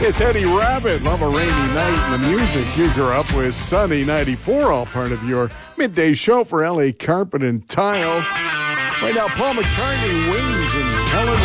It's Eddie Rabbitt, Love a Rainy Night, and the music you grew up with, Sunny 94, all part of your midday show for LA Carpet and Tile. Right now, Paul McCartney, Wings, and Helen